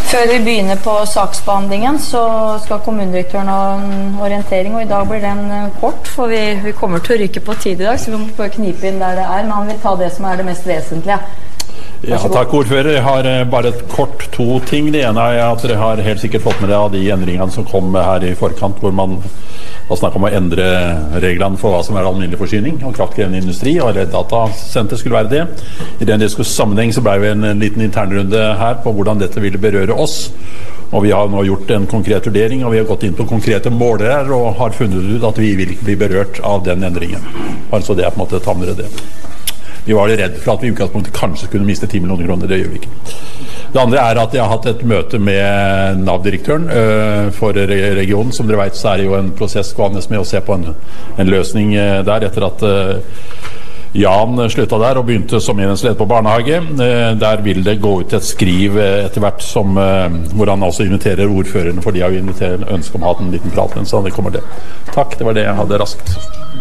Før vi begynner på saksbehandlingen så skal kommunedirektøren ha en orientering, og i dag blir den kort, for vi kommer til å rykke på tid i dag, så vi må prøve å knipe inn der det men han vil ta det som det mest vesentlige. Ja, takk ordfører. Jeg har bare et kort to ting. Det ene at dere har helt sikkert fått med dere av de endringene som kom her i forkant, hvor man snakker om å endre reglene for hva som alminnelig forsyning og kraftkrevende industri, og datasenter skulle være det. I den sammenheng så ble vi en liten internrunde her på hvordan dette ville berøre oss. Og vi har nå gjort en konkret vurdering, og vi har gått inn på konkrete målere og har funnet ut at vi vil ikke bli berørt av den endringen. Altså det på en måte ta med det. Vi var litt redd for at vi i utgangspunktet kanskje kunne miste 10 millioner kroner, det gjør vi ikke. Det andre at jeg har hatt et møte med NAV-direktøren for regionen. Som dere vet så det jo en prosess gående med å se på en løsning der, etter at Jan sluttet der og begynte som enhetsleder på barnehage. Der vil det gå ut et skriv etter hvert hvor han også inviterer ordførerne, for de har jo invitert ønske om å ha en liten prat, så det kommer det. Takk, det var det jeg hadde raskt.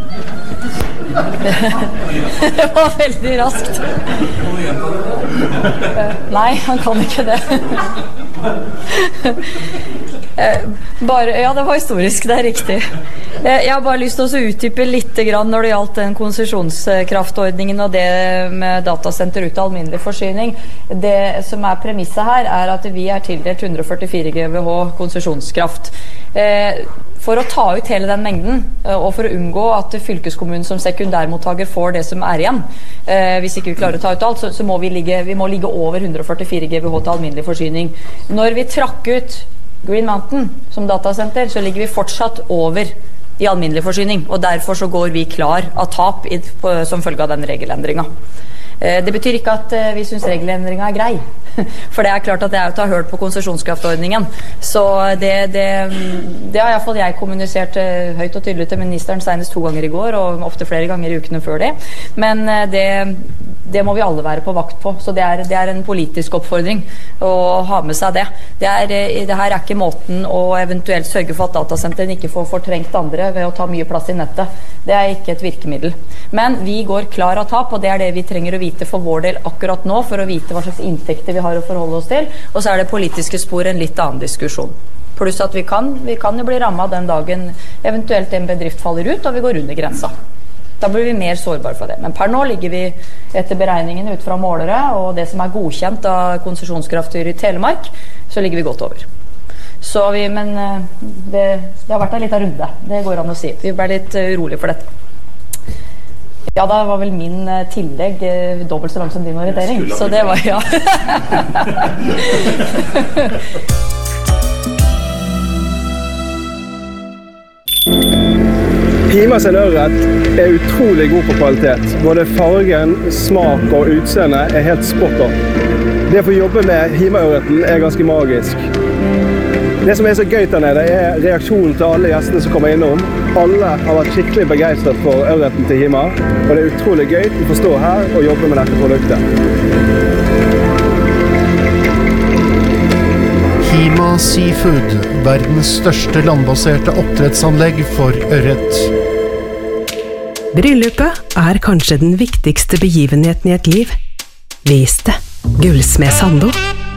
Det var veldig raskt. Nei, han kan ikke det. Ja, det var historisk, det riktig. Jeg har bare lyst til å utdype litt grann når det gjaldt den konsesjonskraftordningen og det med datasenter ut av alminnelig forsyning. Det som premisset her at vi tildelt 144 GWh konsesjonskraft. For å ta ut hele den mengden, og for å unngå at fylkeskommunen som sekundærmottaker får det som igjen, hvis ikke vi klarer å ta ut alt, så må vi må ligge over 144 GWh til alminnelig forsyning. Når vi trakk ut Green Mountain som datasenter, så ligger vi fortsatt over i alminnelig forsyning, og derfor så går vi klar av tap som følge av den regelendringen. Det betyr ikke at vi synes regelendringen grei, for det klart at det å ta hørt på konsesjonskraftordningen, så det har i hvert fall jeg kommunisert høyt og tydelig til ministeren senest 2 ganger i går, og ofte flere ganger i ukene før det, men det må vi alle være på vakt på, så det en politisk oppfordring å ha med seg det. Det her ikke måten å eventuelt sørge for at datasenteren ikke får fortrengt andre ved å ta mye plass i nettet. Det ikke et virkemiddel. Men vi går klar av tap, og det det vi trenger å vite for vår del akkurat nå, for å vite hva slags inntekter vi har å forholde oss til, og så det politiske spor en litt annen diskusjon. Pluss at vi kan jo bli rammet den dagen eventuelt en bedrift faller ut, og vi går under grensa. Da blir vi mer sårbare for det. Men per nå ligger vi etter beregningene ut fra målere, og det som godkjent av konsesjonskraftstyret i Telemark, så ligger vi godt over. Men det har vært en liten runde, det går an å si. Vi ble litt urolig for dette. Ja, da var vel min tillegg dobbelt så lang som din orientering. Så det var, ja. Hima sin ørret utrolig god på kvalitet. Både fargen, smak og utseende helt spot on. Det å få jobbe med Hima-ørreten ganske magisk. Det som så gøy der nede reaksjonen til alle gjestene som kommer innom. Alle har vært skikkelig begeistret for ørreten til Hima, og det utrolig gøy å få stå her og jobbe med dette produktet. Hima Seafood, verdens største landbaserte oppdrettsanlegg for ørret. Bryllupet kanskje den viktigste begivenheten i et liv. Vis det. Gullsmed Sando.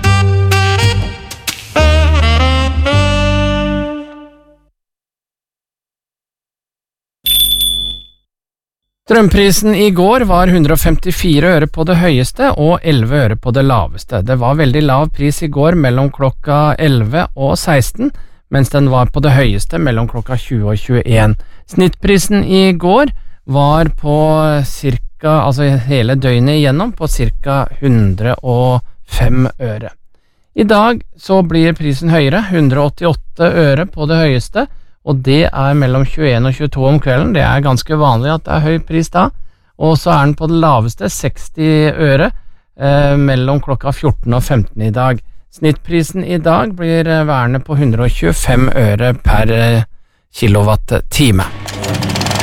Strømprisen i går var 154 øre på det høyeste og 11 øre på det laveste. Det var veldig lav pris i går mellom klokka 11 og 16, mens den var på det høyeste mellom klokka 20 og 21. Snittprisen i går var på hele døgnet igjennom på ca. 105 øre. I dag så blir prisen høyere, 188 øre på det høyeste, og det mellom 21 og 22 om kvelden. Det ganske vanlig at det høy pris da, og så den på det laveste 60 øre mellom klokka 14 og 15 i dag. Snittprisen i dag blir værende på 125 øre per kilowatt-time.